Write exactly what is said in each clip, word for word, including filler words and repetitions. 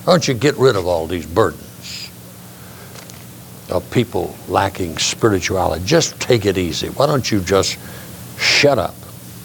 Why don't you get rid of all these burdens of people lacking spirituality? Just take it easy. Why don't you just shut up?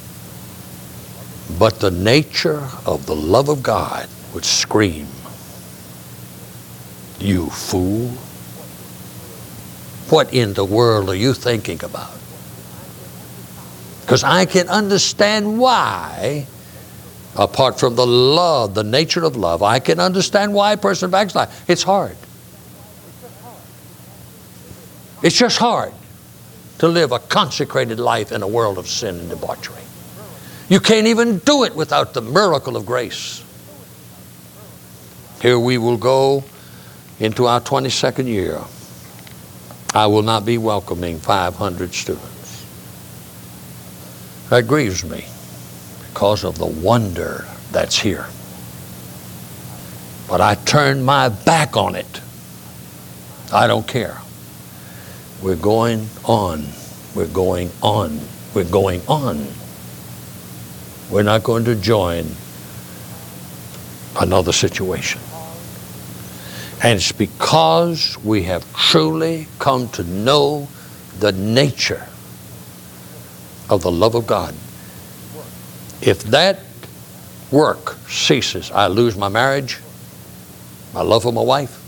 But the nature of the love of God would scream, you fool. What in the world are you thinking about? Because I can understand why, apart from the love, the nature of love, I can understand why a person backslides. It's hard. It's just hard to live a consecrated life in a world of sin and debauchery. You can't even do it without the miracle of grace. Here we will go into our twenty-second year. I will not be welcoming five hundred students. That grieves me because of the wonder that's here. But I turned my back on it. I don't care. We're going on. We're going on. We're going on. We're not going to join another situation. And it's because we have truly come to know the nature of the love of God. If that work ceases, I lose my marriage, my love for my wife,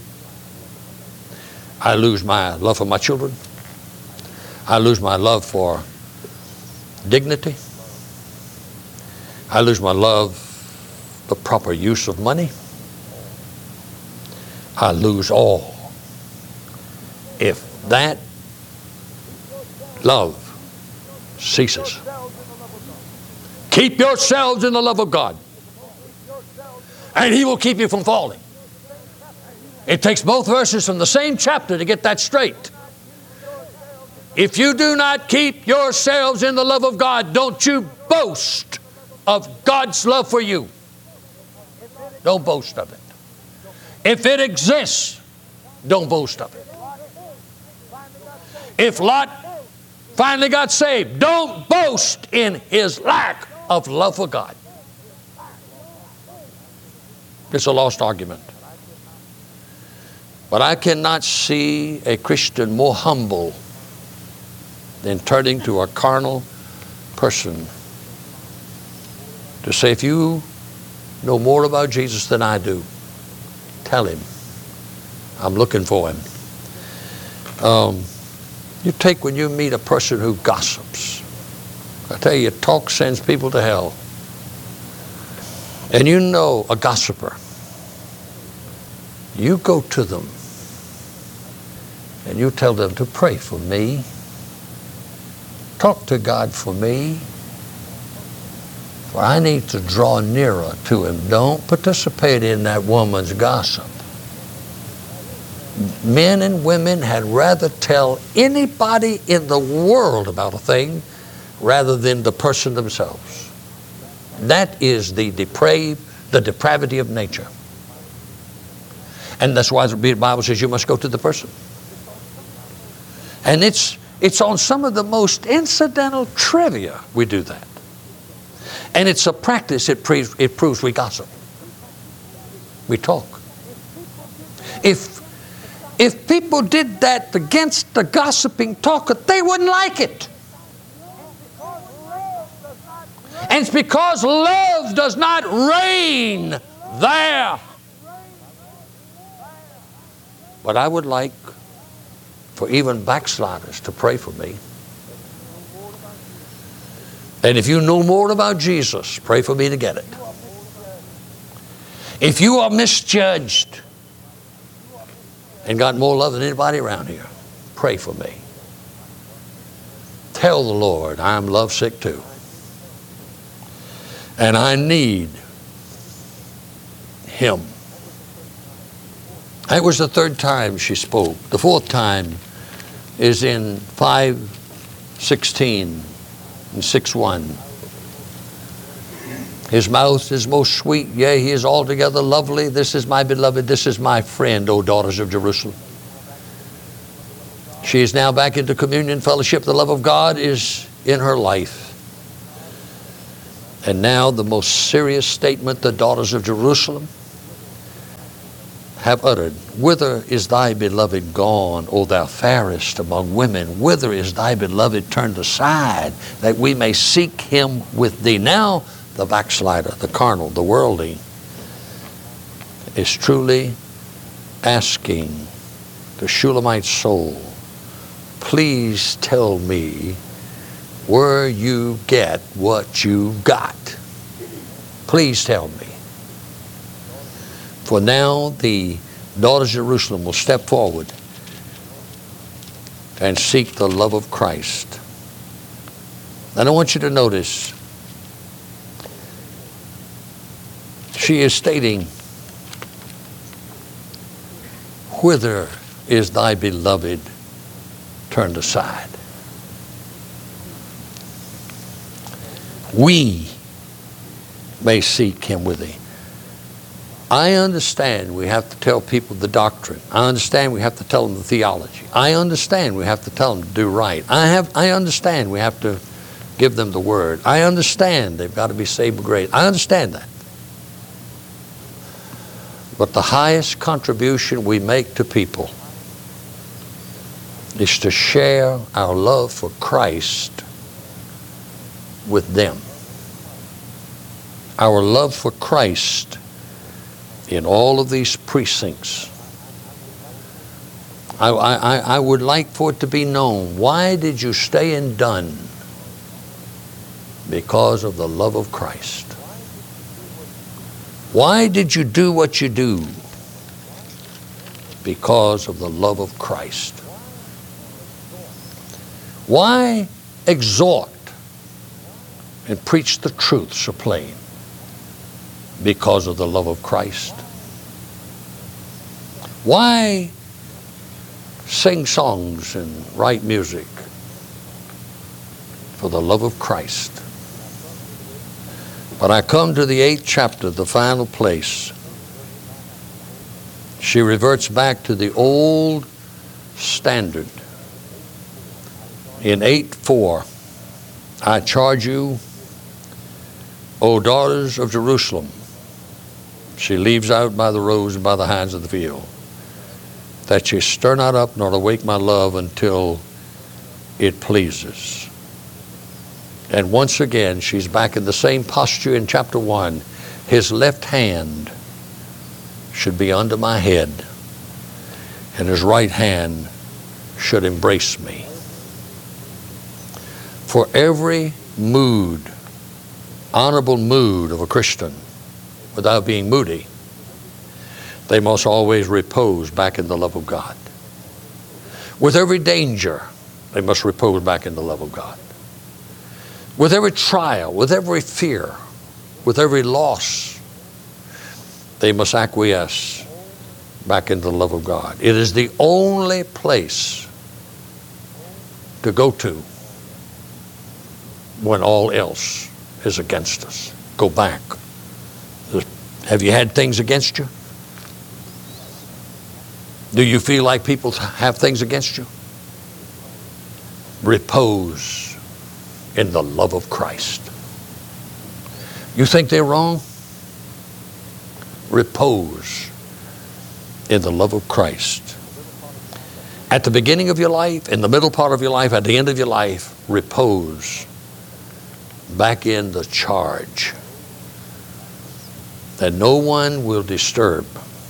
I lose my love for my children, I lose my love for dignity, I lose my love for the proper use of money. I lose all if that love ceases. Keep yourselves in the love of God, and He will keep you from falling. It takes both verses from the same chapter to get that straight. If you do not keep yourselves in the love of God, don't you boast of God's love for you. Don't boast of it. If it exists, don't boast of it. If Lot finally got saved, don't boast in his lack of love for God. It's a lost argument. But I cannot see a Christian more humble than turning to a carnal person to say, if you know more about Jesus than I do, tell him I'm looking for him. Um, you take when you meet a person who gossips. I tell you, talk sends people to hell. And you know a gossiper. You go to them and you tell them to pray for me. Talk to God for me. For I need to draw nearer to Him. Don't participate in that woman's gossip. Men and women had rather tell anybody in the world about a thing rather than the person themselves. That is the depraved, the depravity of nature. And that's why the Bible says you must go to the person. And it's, it's on some of the most incidental trivia we do that. And it's a practice, it proves, it proves we gossip. We talk. If, if people did that against the gossiping talker, they wouldn't like it. And it's because love does not reign there. But I would like for even backsliders to pray for me. And if you know more about Jesus, pray for me to get it. If you are misjudged and got more love than anybody around here, pray for me. Tell the Lord I'm lovesick too. And I need Him. That was the third time she spoke. The fourth time is in five sixteen and six one. His mouth is most sweet, yea, He is altogether lovely. This is my beloved, this is my friend, O daughters of Jerusalem. She is now back into communion, fellowship. The love of God is in her life. And now the most serious statement, the daughters of Jerusalem. have uttered, whither is thy beloved gone, O thou fairest among women? Whither is thy beloved turned aside, that we may seek him with thee? Now the backslider, the carnal, the worldly, is truly asking the Shulamite soul, please tell me where you get what you got. Please tell me. For now the daughters of Jerusalem will step forward and seek the love of Christ. And I want you to notice, she is stating, whither is thy beloved turned aside? We may seek him with thee. I understand we have to tell people the doctrine. I understand we have to tell them the theology. I understand we have to tell them to do right. I have. I understand we have to give them the word. I understand they've got to be saved by grace. I understand that. But the highest contribution we make to people is to share our love for Christ with them. Our love for Christ in all of these precincts. I, I, I would like for it to be known, why did you stay in Dunn? Because of the love of Christ. Why did you do what you do? Because of the love of Christ. Why exhort and preach the truth so plain? Because of the love of Christ. Why sing songs and write music? For the love of Christ. But I come to the eighth chapter, the final place. She reverts back to the old standard. In eight four, I charge you, O daughters of Jerusalem. She leaves out by the roads and by the hinds of the field, that ye stir not up nor awake my love until it pleases. And once again, she's back in the same posture in chapter one. His left hand should be under my head, and his right hand should embrace me. For every mood, honorable mood of a Christian, without being moody, they must always repose back in the love of God. With every danger, they must repose back in the love of God. With every trial, with every fear, with every loss, they must acquiesce back into the love of God. It is the only place to go to when all else is against us. Go back. Have you had things against you? Do you feel like people have things against you? Repose in the love of Christ. You think they're wrong? Repose in the love of Christ. At the beginning of your life, in the middle part of your life, at the end of your life, repose back in the charge that no one will disturb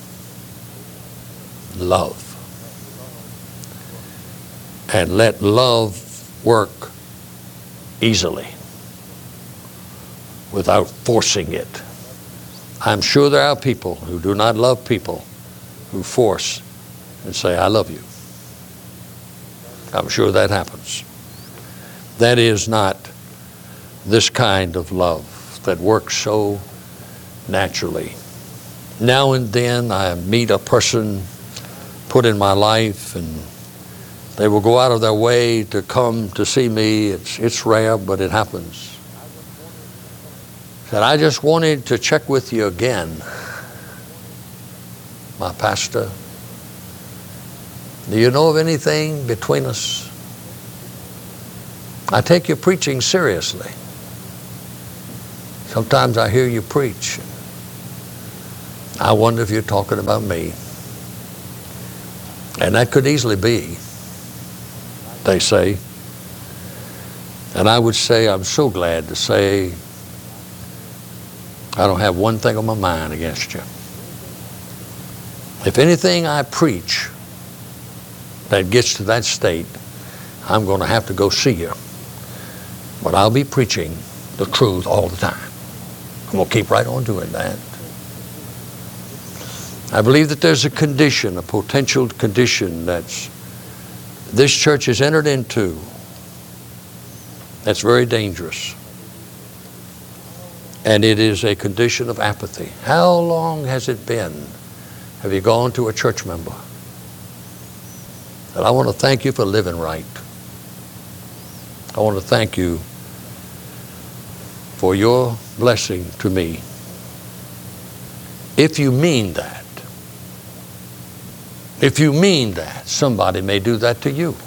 love. And let love work easily without forcing it. I'm sure there are people who do not love people who force and say, I love you. I'm sure that happens. That is not this kind of love that works so naturally. Now and then I meet a person put in my life, and they will go out of their way to come to see me. It's, it's rare, but it happens. Said, I just wanted to check with you again, my pastor. Do you know of anything between us? I take your preaching seriously. Sometimes I hear you preach. I wonder if you're talking about me. And that could easily be, they say. And I would say, I'm so glad to say, I don't have one thing on my mind against you. If anything I preach that gets to that state, I'm going to have to go see you. But I'll be preaching the truth all the time. I'm going to keep right on doing that. I believe that there's a condition, a potential condition that's this church has entered into that's very dangerous. And it is a condition of apathy. How long has it been? Have you gone to a church member? And I want to thank you for living right. I want to thank you for your blessing to me. If you mean that, if you mean that, somebody may do that to you.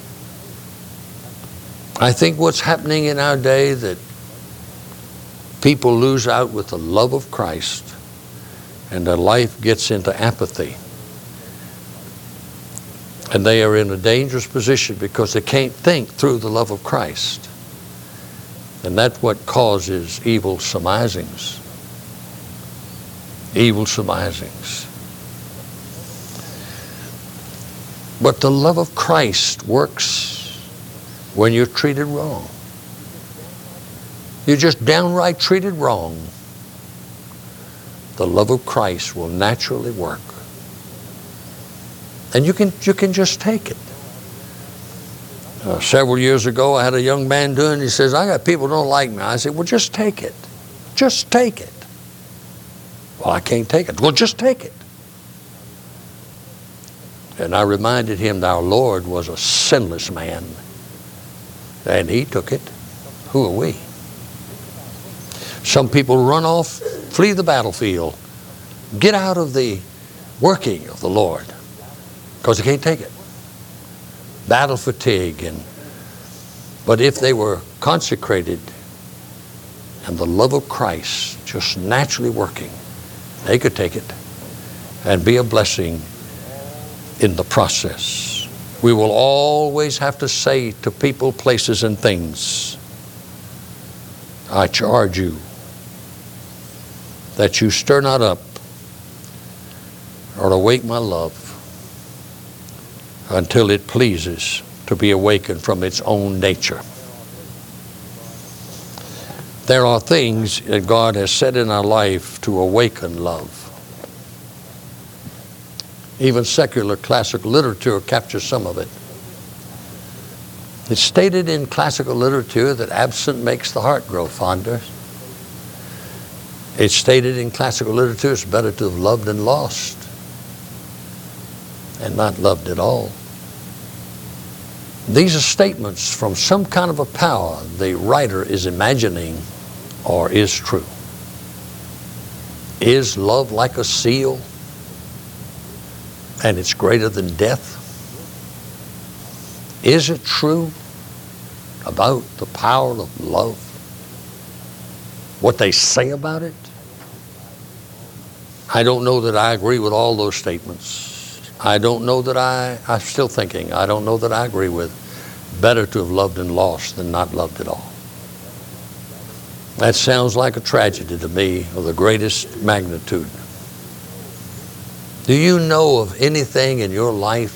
I think what's happening in our day that people lose out with the love of Christ and their life gets into apathy. And they are in a dangerous position because they can't think through the love of Christ. And that's what causes evil surmisings. Evil surmisings. But the love of Christ works when you're treated wrong. You're just downright treated wrong. The love of Christ will naturally work. And you can, you can just take it. Uh, several years ago, I had a young man doing it. He says, I got people who don't like me. I said, well, just take it. Just take it. Well, I can't take it. Well, just take it. And I reminded him that our Lord was a sinless man. And he took it. Who are we? Some people run off, flee the battlefield, get out of the working of the Lord because they can't take it. Battle fatigue. And but if they were consecrated and the love of Christ just naturally working, they could take it and be a blessing in the process. We will always have to say to people, places, and things, I charge you that you stir not up or awake my love until it pleases to be awakened from its own nature. There are things that God has set in our life to awaken love. Even secular classical literature captures some of it. It's stated in classical literature that absent makes the heart grow fonder. It's stated in classical literature it's better to have loved and lost and not loved at all. These are statements from some kind of a power the writer is imagining or is true. Is love like a seal and it's greater than death? Is it true about the power of love? What they say about it? I don't know that I agree with all those statements. I don't know that I, I'm still thinking, I don't know that I agree with better to have loved and lost than not loved at all. That sounds like a tragedy to me of the greatest magnitude. Do you know of anything in your life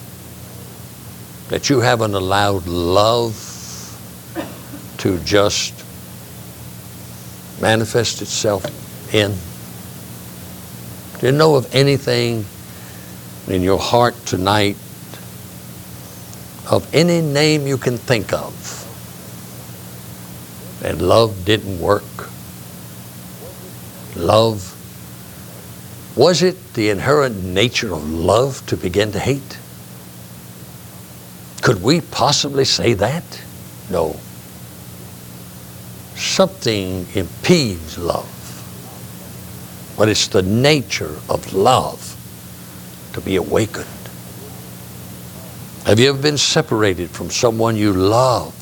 that you haven't allowed love to just manifest itself in? Do you know of anything in your heart tonight, of any name you can think of, and love didn't work? Love, was it the inherent nature of love to begin to hate? Could we possibly say that? No. Something impedes love. But it's the nature of love to be awakened. Have you ever been separated from someone you loved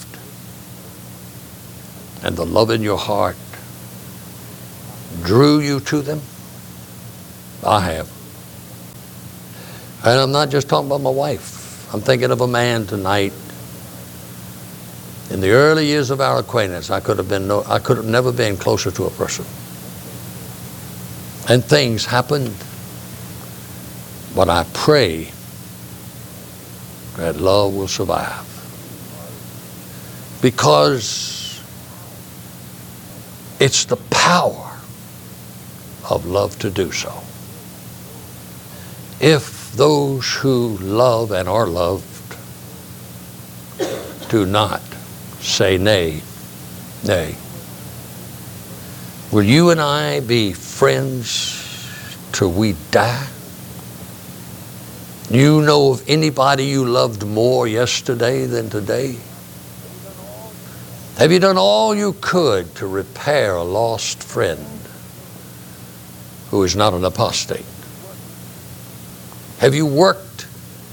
and the love in your heart drew you to them? I have. And I'm not just talking about my wife. I'm thinking of a man tonight. In the early years of our acquaintance, I could have been no, I could have never been closer to a person. And things happened. But I pray that love will survive. Because it's the power of love to do so. If those who love and are loved do not say nay, nay, will you and I be friends till we die? You know of anybody you loved more yesterday than today? Have you done all you could to repair a lost friend who is not an apostate? Have you worked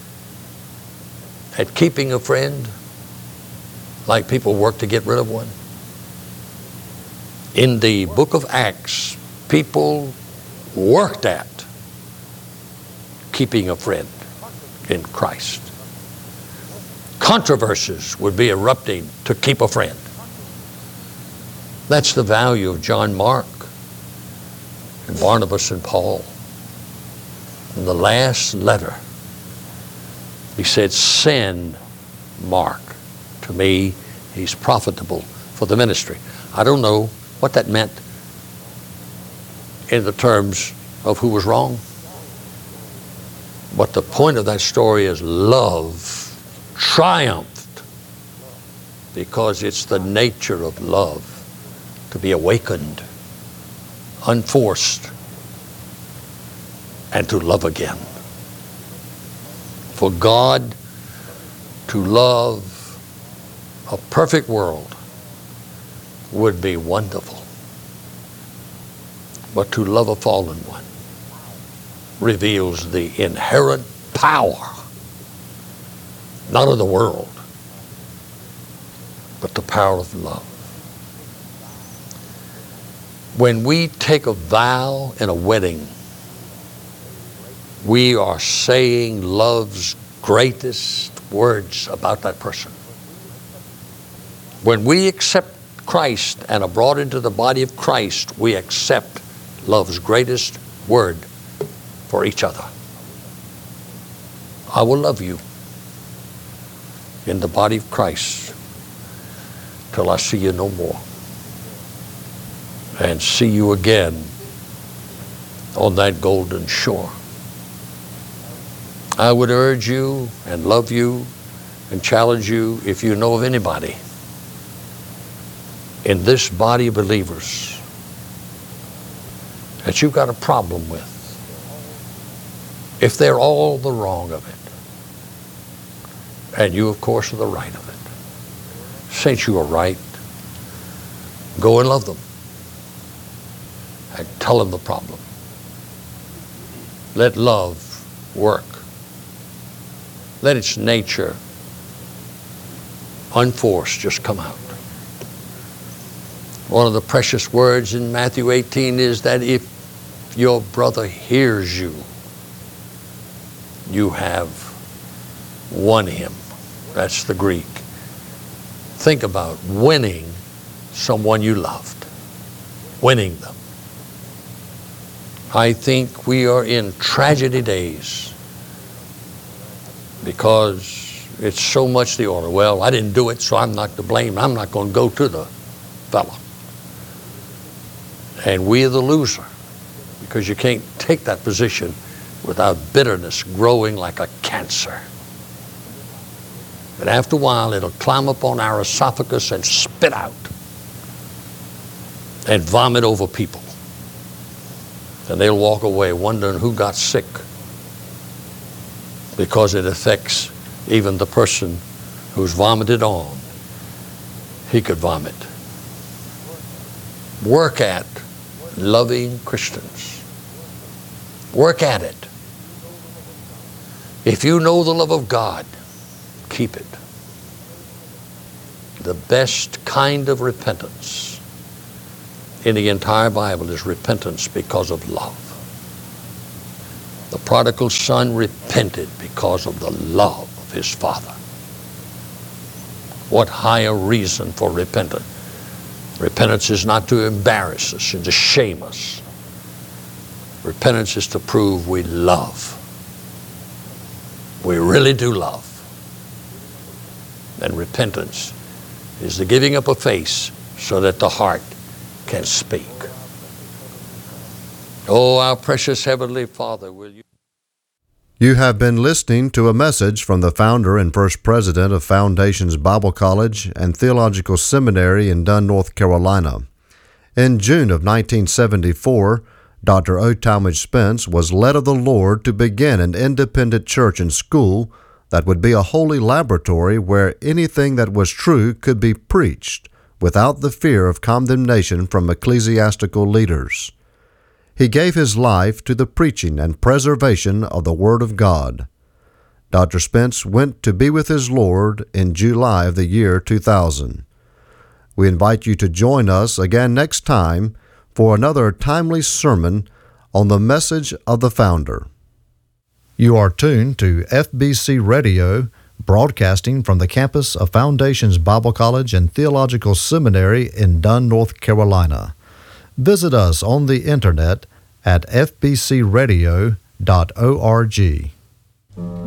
at keeping a friend like people work to get rid of one? In the book of Acts, people worked at keeping a friend in Christ. Controversies would be erupting to keep a friend. That's the value of John Mark and Barnabas and Paul. In the last letter, he said, send Mark to me. He's profitable for the ministry. I don't know what that meant in the terms of who was wrong. But the point of that story is love triumphed because it's the nature of love to be awakened, unforced, and to love again. For God to love a perfect world would be wonderful. But to love a fallen one reveals the inherent power, not of the world, but the power of love. When we take a vow in a wedding, we are saying love's greatest words about that person. When we accept Christ and are brought into the body of Christ, we accept love's greatest word for each other. I will love you in the body of Christ till I see you no more, and see you again on that golden shore. I would urge you and love you and challenge you, if you know of anybody in this body of believers that you've got a problem with, if they're all the wrong of it, and you, of course, are the right of it, since you are right, go and love them and tell them the problem. Let love work. Let its nature, unforced, just come out. One of the precious words in Matthew eighteen is that if your brother hears you, you have won him. That's the Greek. Think about winning someone you loved, winning them. I think we are in tragedy days because it's so much the order. Well, I didn't do it, so I'm not to blame. I'm not going to go to the fellow. And we are the loser, because you can't take that position without bitterness growing like a cancer. But after a while, it'll climb up on our esophagus and spit out and vomit over people. And they'll walk away wondering who got sick, because it affects even the person who's vomited on. He could vomit. Work at loving Christians. Work at it. If you know the love of God, keep it. The best kind of repentance in the entire Bible is repentance because of love. The prodigal son repented because of the love of his father. What higher reason for repentance? Repentance is not to embarrass us and to shame us. Repentance is to prove we love. We really do love. And repentance is the giving up a face so that the heart can speak. Oh, our precious Heavenly Father, will you... You have been listening to a message from the founder and first president of Foundations Bible College and Theological Seminary in Dunn, North Carolina. In June of nineteen seventy-four, Doctor O. Talmage Spence was led of the Lord to begin an independent church and school that would be a holy laboratory where anything that was true could be preached without the fear of condemnation from ecclesiastical leaders. He gave his life to the preaching and preservation of the Word of God. Doctor Spence went to be with his Lord in July of the year two thousand. We invite you to join us again next time for another timely sermon on the message of the founder. You are tuned to F B C Radio, broadcasting from the campus of Foundations Bible College and Theological Seminary in Dunn, North Carolina. Visit us on the internet at f b c radio dot org.